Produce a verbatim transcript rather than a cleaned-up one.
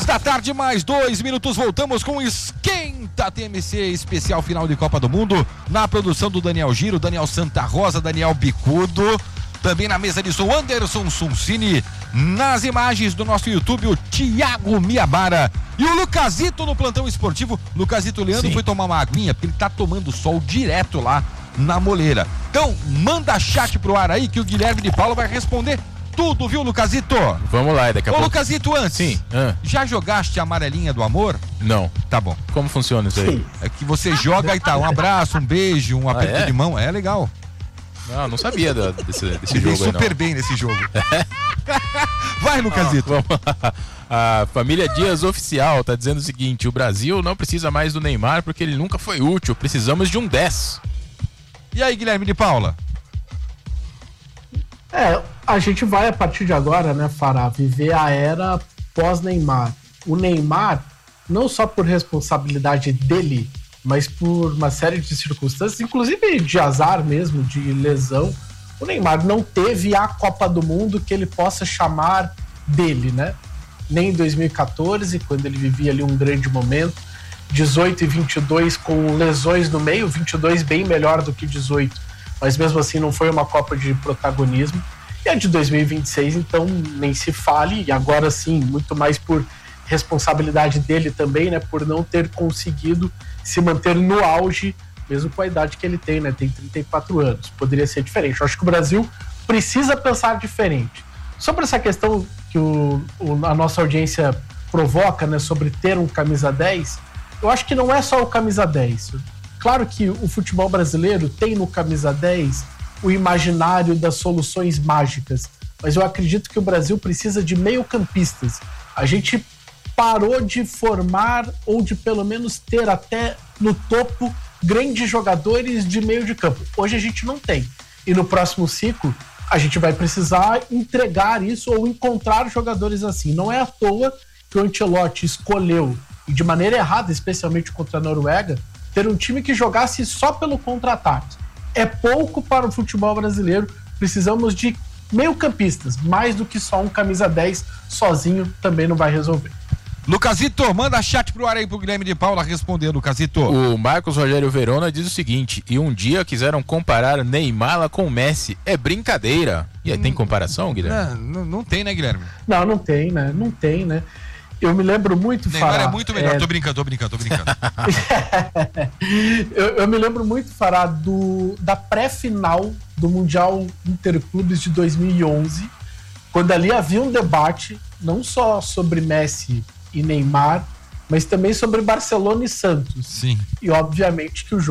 da tarde, mais dois minutos, voltamos com o Esquenta T M C especial final de Copa do Mundo, na produção do Daniel Giro, Daniel Santa Rosa, Daniel Bicudo, também na mesa de som Anderson Suncini, nas imagens do nosso YouTube o Thiago Miabara e o Lucasito no plantão esportivo. Lucasito Leandro Sim. foi tomar uma aguinha, porque ele tá tomando sol direto lá na moleira. Então, manda chat pro ar aí que o Guilherme de Paula vai responder tudo, viu, Lucasito? Vamos lá, daqui a Ô, pouco. Lucasito, antes, Sim. Ah. já jogaste a amarelinha do amor? Não. Tá bom. Como funciona isso aí? É que você joga e tá, um abraço, um beijo, um aperto ah, é? de mão, é legal. Não, não sabia da, desse, desse Ele jogo vem aí, super não. bem nesse jogo. Vai, Lucasito. Ah, vamos lá. A família Dias Oficial tá dizendo o seguinte: o Brasil não precisa mais do Neymar porque ele nunca foi útil, precisamos de um dez. E aí, Guilherme de Paula? É, a gente vai a partir de agora, né, Fará, viver a era pós-Neymar. O Neymar, não só por responsabilidade dele, mas por uma série de circunstâncias, inclusive de azar mesmo, de lesão, o Neymar não teve a Copa do Mundo que ele possa chamar dele, né? Nem em dois mil e catorze, quando ele vivia ali um grande momento, dezoito e vinte e dois com lesões no meio, vinte e dois bem melhor do que dezoito, mas mesmo assim não foi uma Copa de protagonismo. E a de dois mil e vinte e seis, então, nem se fale, e agora sim, muito mais por responsabilidade dele também, né, por não ter conseguido se manter no auge, mesmo com a idade que ele tem, né, tem trinta e quatro anos, poderia ser diferente. Eu acho que o Brasil precisa pensar diferente. Sobre essa questão que o, o, a nossa audiência provoca, né, sobre ter um camisa dez, eu acho que não é só o camisa dez. Claro que o futebol brasileiro tem no camisa dez o imaginário das soluções mágicas, mas eu acredito que o Brasil precisa de meio-campistas. A gente parou de formar, ou de pelo menos ter até no topo, grandes jogadores de meio de campo. Hoje a gente não tem. E no próximo ciclo, a gente vai precisar entregar isso ou encontrar jogadores assim. Não é à toa que o Ancelotti escolheu, e de maneira errada, especialmente contra a Noruega, ter um time que jogasse só pelo contra-ataque. É pouco para o futebol brasileiro. Precisamos de meio-campistas, mais do que só um camisa dez sozinho também não vai resolver. Lucasito, manda chat pro ar aí pro Guilherme de Paula responder, Lucasito. O Marcos Rogério Verona diz o seguinte: e um dia quiseram comparar Neymar com o Messi. É brincadeira. E aí, hum, tem comparação, Guilherme? Não, não tem, né, Guilherme? Não, não tem, né? Não tem, né? Eu me lembro muito, Neymar Fará, é muito melhor, é... tô brincando, tô brincando, tô brincando. eu, eu me lembro muito, Fará, do, da pré-final do Mundial Interclubes de dois mil e onze, quando ali havia um debate, não só sobre Messi e Neymar, mas também sobre Barcelona e Santos. Sim. E obviamente que o jogo